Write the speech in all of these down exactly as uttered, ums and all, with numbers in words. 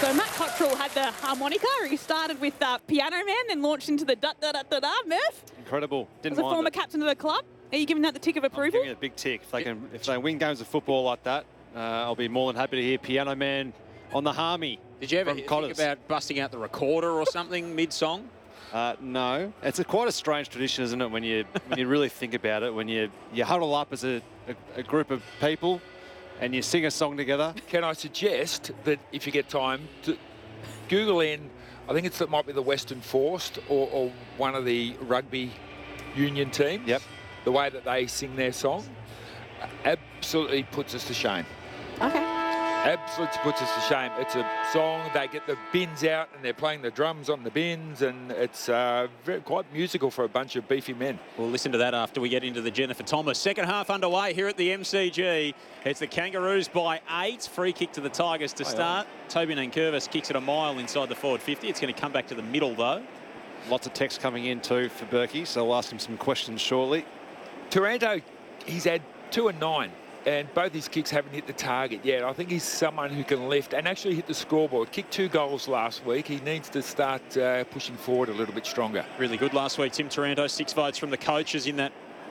So Matt Cottrell had the harmonica. He started with uh, Piano Man, then launched into the da-da-da-da-da, Murph. Incredible. Didn't As a mind former it. captain of the club, are you giving that the tick of I'm approval? giving it a big tick. If they can, if they win games of football like that, uh, I'll be more than happy to hear Piano Man on the Harmy. Did you ever from think Cotters. about busting out the recorder or something mid-song? Uh, no, it's a quite a strange tradition, isn't it? When you when you really think about it, when you you huddle up as a, a, a group of people, and you sing a song together. Can I suggest that if you get time, to Google in, I think it's it might be the Western Forced or, or one of the rugby union teams. Yep. The way that they sing their song absolutely puts us to shame. Okay. Absolutely puts us to shame. It's a song, they get the bins out and they're playing the drums on the bins, and it's uh, very, quite musical for a bunch of beefy men. We'll listen to that after we get into the Jennifer Thomas. Second half underway here at the M C G. It's the Kangaroos by eight. Free kick to the Tigers to start. Toby Nankervis kicks it a mile inside the forward fifty. It's going to come back to the middle, though. Lots of text coming in too for Berkey, so I'll ask him some questions shortly. Taranto, he's had two and nine, and both his kicks haven't hit the target yet. I think he's someone who can lift and actually hit the scoreboard. Kicked two goals last week. He needs to start uh, pushing forward a little bit stronger. Really good last week, Tim Taranto. Six votes from the coaches in that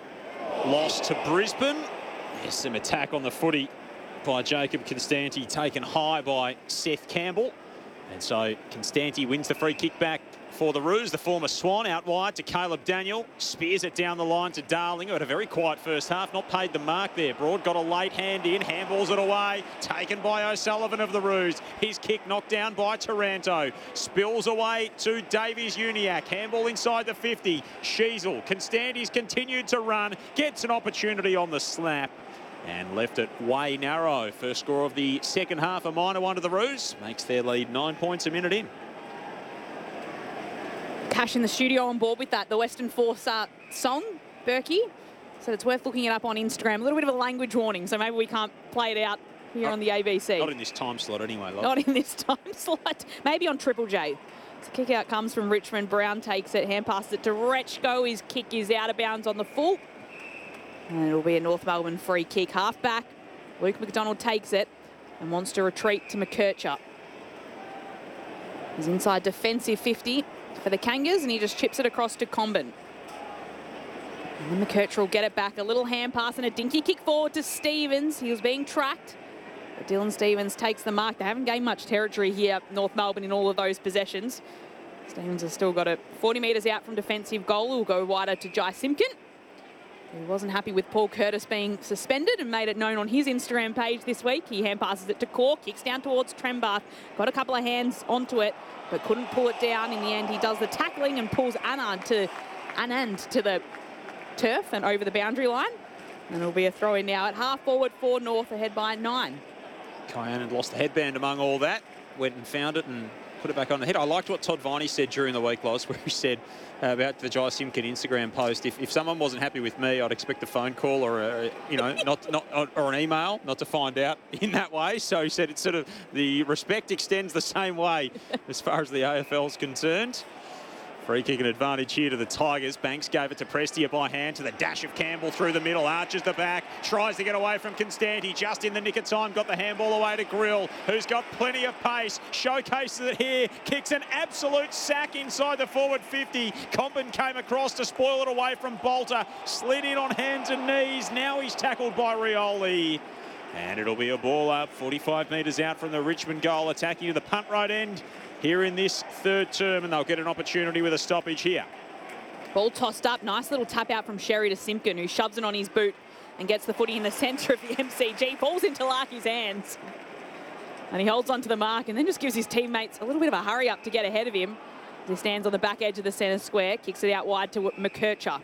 loss to Brisbane. There's some attack on the footy by Jacob Constanti, taken high by Seth Campbell. And so Constanti wins the free kick back for the Roos. The former Swan out wide to Caleb Daniel. Spears it down the line to Darling, who had a very quiet first half. Not paid the mark there. Broad got a late hand in. Handballs it away. Taken by O'Sullivan of the Roos. His kick knocked down by Taranto. Spills away to Davies Uniacke. Handball inside the fifty. Sheasel. Constanti's continued to run. Gets an opportunity on the slap. And left it way narrow. First score of the second half, a minor one to the Roos. Makes their lead nine points a minute in. Cash in the studio on board with that. The Western Force uh, song, Berkey. So it's worth looking it up on Instagram. A little bit of a language warning, so maybe we can't play it out here Not- on the A B C. Not in this time slot anyway, love. Not in this time slot. Maybe on Triple J. So kick out comes from Richmond. Brown takes it, hand passes it to Rechko. His kick is out of bounds on the full. And it'll be a North Melbourne free kick. Half back. Luke McDonald takes it and wants to retreat to McKercher. He's inside defensive fifty for the Kangas, and he just chips it across to Comben. And then McKercher will get it back. A little hand pass and a dinky kick forward to Stevens. He was being tracked. But Dylan Stevens takes the mark. They haven't gained much territory here, North Melbourne, in all of those possessions. Stevens has still got it forty metres out from defensive goal. He'll go wider to Jai Simpkin. He wasn't happy with Paul Curtis being suspended and made it known on his Instagram page this week. He hand passes it to Core, kicks down towards Trembath. Got a couple of hands onto it, but couldn't pull it down. In the end, he does the tackling and pulls Anand to, Anand to the turf and over the boundary line. And it'll be a throw in now at half forward for North, ahead by nine. Kyan had lost the headband among all that. Went and found it and put it back on the head. I liked what Todd Viney said during the week, Loz, where he said uh, about the Jai Simpkin Instagram post, if, if someone wasn't happy with me, I'd expect a phone call or a, you know, not not or an email, not to find out in that way. So he said it's sort of the respect extends the same way as far as the A F L's concerned. Free kick and advantage here to the Tigers. Banks gave it to Prestia by hand to the dash of Campbell through the middle. Arches the back, tries to get away from Constanti. Just in the nick of time, got the handball away to Grill, who's got plenty of pace. Showcases it here, kicks an absolute sack inside the forward fifty. Comben came across to spoil it away from Bolter. Slid in on hands and knees. Now he's tackled by Rioli. And it'll be a ball up, forty-five metres out from the Richmond goal, attacking to the punt right end here in this third term, and they'll get an opportunity with a stoppage here. Ball tossed up. Nice little tap out from Sherry to Simpkin, who shoves it on his boot and gets the footy in the centre of the M C G. Falls into Larky's hands. And he holds onto the mark and then just gives his teammates a little bit of a hurry up to get ahead of him. He stands on the back edge of the centre square, kicks it out wide to McKercher.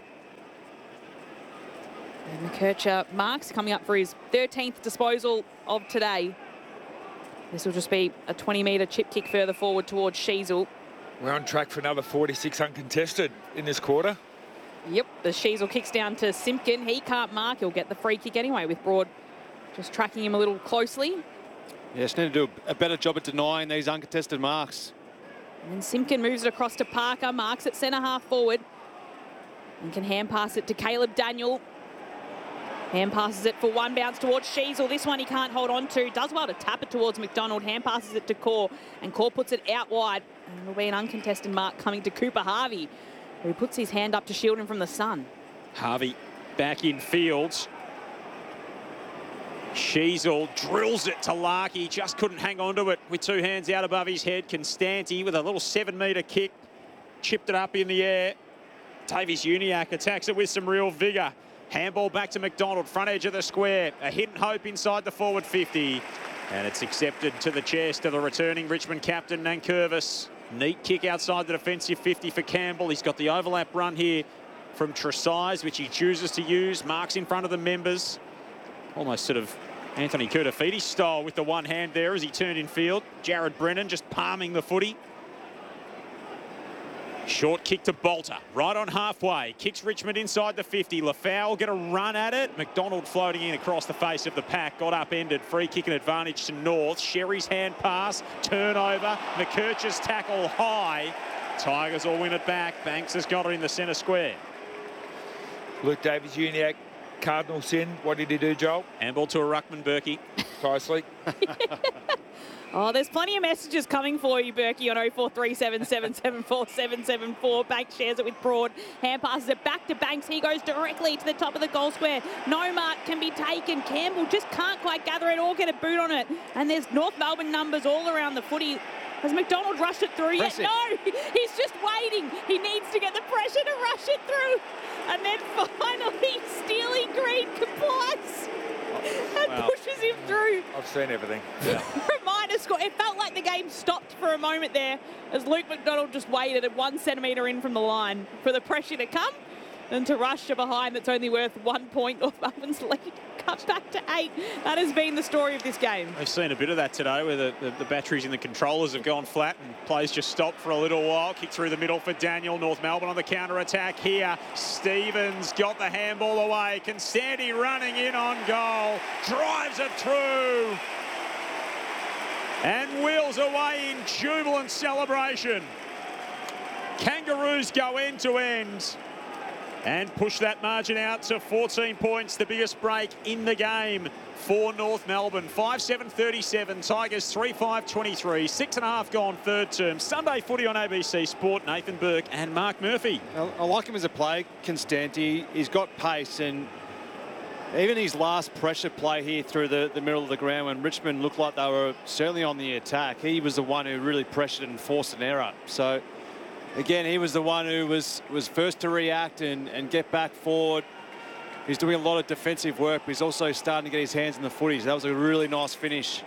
And McKercher marks, coming up for his thirteenth disposal of today. This will just be a twenty metre chip kick further forward towards Sheasel. We're on track for another forty-six uncontested in this quarter. Yep, the Sheasel kicks down to Simpkin. He can't mark. He'll get the free kick anyway, with Broad just tracking him a little closely. Yes, need to do a better job at denying these uncontested marks. And then Simpkin moves it across to Parker, marks at centre half forward, and can hand pass it to Caleb Daniel. Hand passes it for one bounce towards Sheasel. This one he can't hold on to. Does well to tap it towards McDonald. Hand passes it to Core, and Core puts it out wide. And it'll be an uncontested mark coming to Cooper Harvey, who puts his hand up to shield him from the sun. Harvey back in field. Sheasel drills it to Larkey. Just couldn't hang on to it with two hands out above his head. Constanti with a little seven-metre kick. Chipped it up in the air. Davies Uniacke attacks it with some real vigour. Handball back to McDonald, front edge of the square. A hidden hope inside the forward fifty. And it's accepted to the chest of the returning Richmond captain, Nankervis. Neat kick outside the defensive fifty for Campbell. He's got the overlap run here from Tresize, which he chooses to use. Marks in front of the members. Almost sort of Anthony Kurtafidi style with the one hand there as he turned in field. Jared Brennan just palming the footy. Short kick to Bolter, right on halfway. Kicks Richmond inside the fifty. Lafau will get a run at it. McDonald floating in across the face of the pack. Got upended. Free kick and advantage to North. Sherry's hand pass. Turnover. McKercher's tackle high. Tigers will win it back. Banks has got it in the centre square. Luke Davies-Uniacke, Cardinal sin. What did he do, Joel? Handball to a ruckman, Berkey. Precisely. Oh, there's plenty of messages coming for you, Berkey, on oh four three seven, seven seven four, seven seven four. Banks shares it with Broad. Hand passes it back to Banks. He goes directly to the top of the goal square. No mark can be taken. Campbell just can't quite gather it or get a boot on it. And there's North Melbourne numbers all around the footy. Has McDonald rushed it through yet? Press it. No, he's just waiting. He needs to get the pressure to rush it through. And then finally, Steely Green complies and Wow. pushes him through. I've seen everything. Yeah. Reminder score. It felt like the game stopped for a moment there as Luke McDonald just waited at one centimetre in from the line for the pressure to come and to rush a behind that's only worth one point. North Melbourne's lead cut back to eight. That has been the story of this game. We've seen a bit of that today where the, the, the batteries in the controllers have gone flat and plays just stopped for a little while. Kick through the middle for Daniel. North Melbourne on the counter-attack here. Stevens got the handball away. Constanti running in on goal. Drives it through. And wheels away in jubilant celebration. Kangaroos go end to end and push that margin out to fourteen points, the biggest break in the game for North Melbourne. five seven thirty-seven, Tigers three five twenty-three, six and a half gone third term. Sunday footy on A B C Sport, Nathan Burke and Mark Murphy. I, I like him as a player, Constanti. He's got pace, and even his last pressure play here through the, the middle of the ground when Richmond looked like they were certainly on the attack, he was the one who really pressured and forced an error. So again, he was the one who was, was first to react and, and get back forward. He's doing a lot of defensive work, but he's also starting to get his hands in the footies. That was a really nice finish.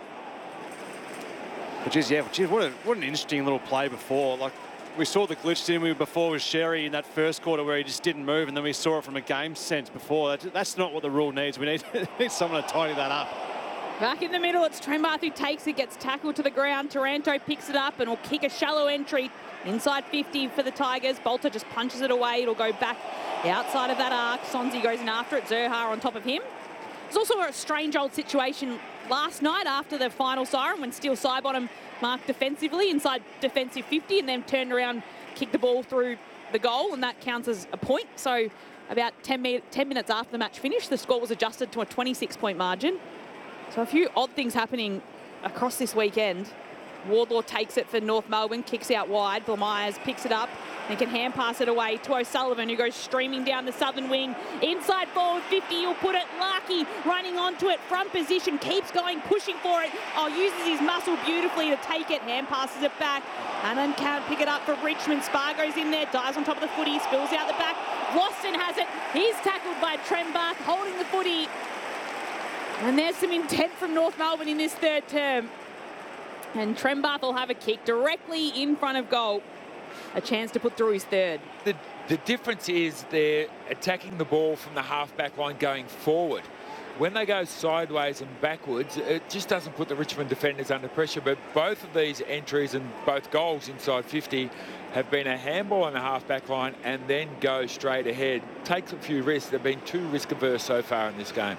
But geez, yeah, geez, what, a, what an interesting little play before. Like, we saw the glitch, didn't we, before with Sherry in that first quarter where he just didn't move, and then we saw it from a game sense before. That's, that's not what the rule needs. We need, need someone to tidy that up. Back in the middle, it's Trembath who takes it, gets tackled to the ground. Taranto picks it up and will kick a shallow entry inside fifty for the Tigers. Bolter just punches it away. It'll go back outside of that arc. Sonzi goes in after it. Zerha on top of him. There's also a strange old situation last night after the final siren when Steele Sidebottom marked defensively inside defensive fifty and then turned around, kicked the ball through the goal, and that counts as a point. So about ten, mi ten minutes after the match finished, the score was adjusted to a twenty-six point margin. So a few odd things happening across this weekend. Wardlaw takes it for North Melbourne, kicks out wide. Blamires picks it up and can hand pass it away to O'Sullivan, who goes streaming down the southern wing. Inside forward fifty, he'll put it. Larkey running onto it, front position, keeps going, pushing for it. Oh, uses his muscle beautifully to take it, hand passes it back. And then can't pick it up for Richmond. Spargo's in there, dives on top of the footy, spills out the back. Waston has it. He's tackled by Trembath, holding the footy. And there's some intent from North Melbourne in this third term. And Trembath will have a kick directly in front of goal. A chance to put through his third. The, the difference is they're attacking the ball from the half-back line going forward. When they go sideways and backwards, it just doesn't put the Richmond defenders under pressure. But both of these entries and both goals inside fifty have been a handball on the half-back line and then go straight ahead. Takes a few risks. They've been too risk-averse so far in this game.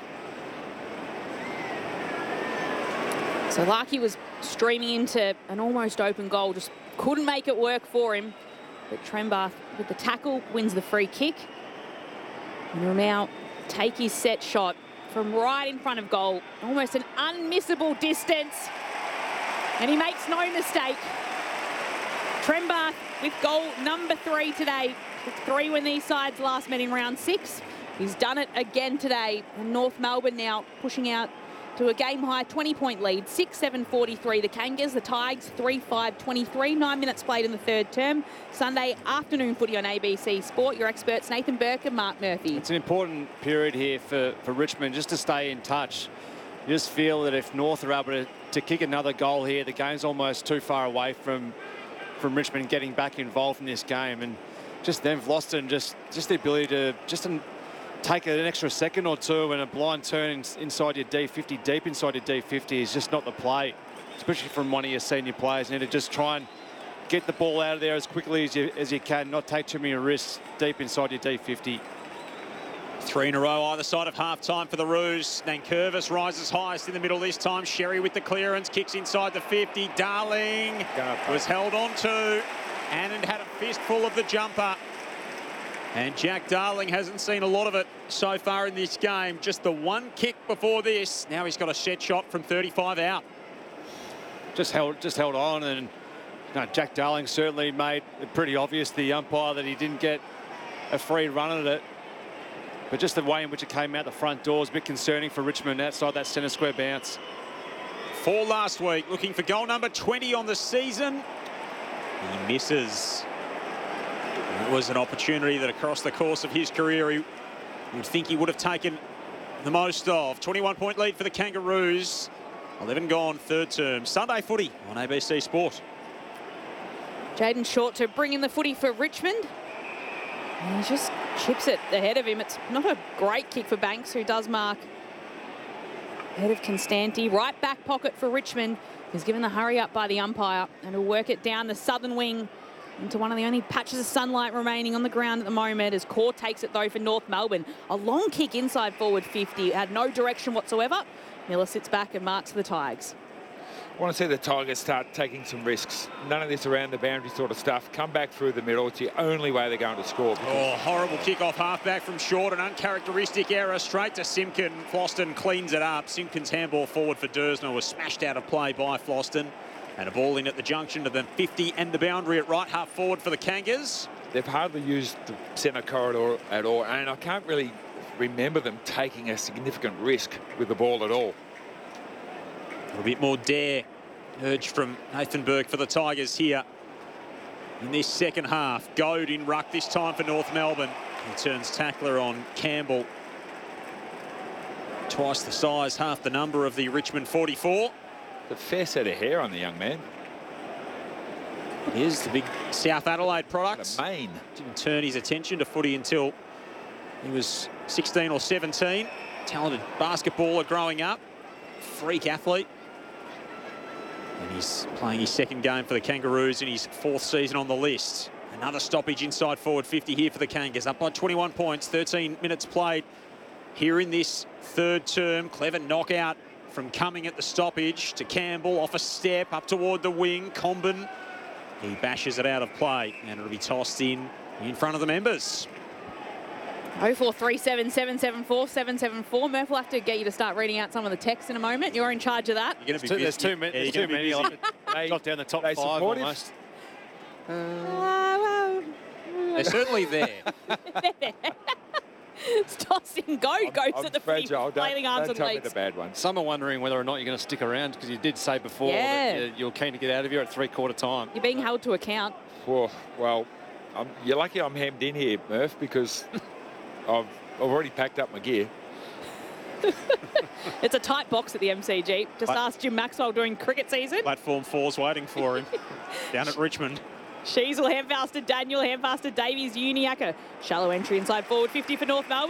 So Larkey was streaming into an almost open goal, just couldn't make it work for him. But Trembath, with the tackle, wins the free kick. And he'll now take his set shot from right in front of goal. Almost an unmissable distance. And he makes no mistake. Trembath with goal number three today. It's three when these sides last met in round six. He's done it again today. And North Melbourne now pushing out to a game-high twenty-point lead, six seven forty-three. The Kangas, the Tigers, three five twenty-three. Nine minutes played in the third term. Sunday afternoon footy on A B C Sport. Your experts, Nathan Burke and Mark Murphy. It's an important period here for, for Richmond just to stay in touch. You just feel that if North are able to, to kick another goal here, the game's almost too far away from, from Richmond getting back involved in this game. And just then, Vlastuin, just, just the ability to just an, take an extra second or two and a blind turn in, inside your D fifty, deep inside your D fifty is just not the play, especially from one of your senior players. You need to just try and get the ball out of there as quickly as you, as you can, not take too many risks deep inside your D fifty. Three in a row either side of half-time for the Roos. Nankervis rises highest in the middle this time. Sherry with the clearance, kicks inside the fifty. Darling was held on to and had a fistful of the jumper. And Jack Darling hasn't seen a lot of it so far in this game. Just the one kick before this. Now he's got a set shot from thirty-five out. Just held, just held on, and you know, Jack Darling certainly made it pretty obvious to the umpire that he didn't get a free run at it. But just the way in which it came out the front door is a bit concerning for Richmond outside that centre square bounce. Four last week, looking for goal number twenty on the season. He misses. It was an opportunity that across the course of his career he would think he would have taken the most of. twenty-one point lead for the Kangaroos. eleven gone, third term. Sunday footy on A B C Sport. Jaden Short to bring in the footy for Richmond. And he just chips it ahead of him. It's not a great kick for Banks, who does mark ahead of Constanti. Right back pocket for Richmond. He's given the hurry up by the umpire, and he'll work it down the southern wing into one of the only patches of sunlight remaining on the ground at the moment, as Core takes it though for North Melbourne. A long kick inside forward fifty. It had no direction whatsoever. Miller sits back and marks the Tigers. I want to see the Tigers start taking some risks. None of this around the boundary sort of stuff. Come back through the middle. It's the only way they're going to score. Oh, horrible kick off halfback from Short. An uncharacteristic error straight to Simpkin. Floston cleans it up. Simpkin's handball forward for Dersner was smashed out of play by Floston. And a ball in at the junction of the fifty and the boundary at right half forward for the Kangas. They've hardly used the centre corridor at all. And I can't really remember them taking a significant risk with the ball at all. A little bit more dare urge from Nathan Burke for the Tigers here in this second half. Goad in ruck this time for North Melbourne. He turns tackler on Campbell. Twice the size, half the number of the Richmond forty-four. A fair set of hair on the young man. It is the big South Adelaide product. The main. Didn't turn his attention to footy until he was sixteen or seventeen. Talented basketballer growing up. Freak athlete. And he's playing his second game for the Kangaroos in his fourth season on the list. Another stoppage inside forward fifty here for the Kangas. Up by twenty-one points, thirteen minutes played here in this third term. Clever knockout from Cumming at the stoppage to Campbell, off a step, up toward the wing. Comben, he bashes it out of play, and it'll be tossed in in front of the members. oh four three seven, seven seven four, seven seven four. Murph will have to get you to start reading out some of the text in a moment. You're in charge of that. You're gonna be Too, there's busy. too many. Yeah, There's you're too gonna be many. busy. I'll drop down the top They five supportive? almost. They're certainly there. It's tossing go goes I'm at the footy, fragile. Don't, flailing arms don't and tell me legs. the bad ones. Some are wondering whether or not you're going to stick around, because you did say before Yeah. that you- you're keen to get out of here at three-quarter time. You're being held to account. Well, well I'm, you're lucky I'm hemmed in here, Murph, because I've, I've already packed up my gear. It's a tight box at the M C G. Just But- ask Jim Maxwell during cricket season. Platform four's waiting for him down at Richmond. Sheasel, Handfaster, Daniel, Handfaster, Davies, Uniacre. Shallow entry inside forward fifty for North Melbourne.